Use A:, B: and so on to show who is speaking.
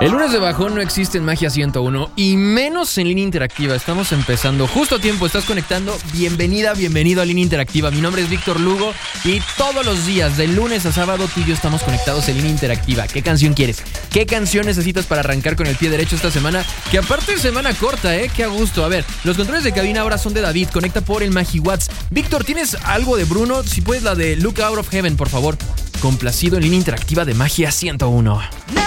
A: El lunes de bajón no existe en Magia 101 y menos en Línea Interactiva. Estamos empezando justo a tiempo, estás conectando. Bienvenida, bienvenido a Línea Interactiva. Mi nombre es Víctor Lugo y todos los días, de lunes a sábado, tú y yo estamos conectados en Línea Interactiva. ¿Qué canción quieres? ¿Qué canción necesitas para arrancar con el pie derecho esta semana? Que aparte es semana corta, qué a gusto. A ver, los controles de cabina ahora son de David. Conecta por el MagiWatts. Víctor, ¿tienes algo de Bruno? Si puedes la de Look Out of Heaven, por favor. Complacido en Línea Interactiva de Magia 101.